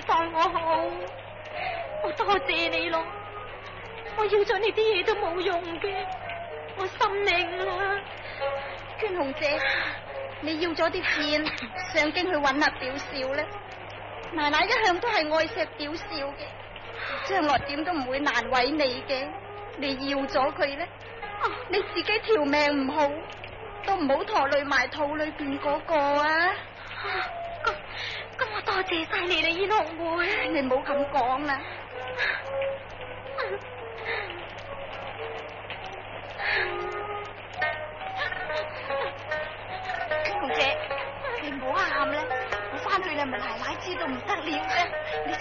待我好，我多謝你咯。我要咗你啲嘢都冇用嘅，我心領啦。 娟紅姐，你要咗啲錢上京去揾阿表少咧。奶奶一向都係愛錫表少嘅，將來點都唔會難為你嘅。你要咗佢咧，你自己條命唔好，都唔好拖累埋肚裏邊嗰個啊！ 咁我多謝晒你啦，燕紅妹。 你唔好咁講啦，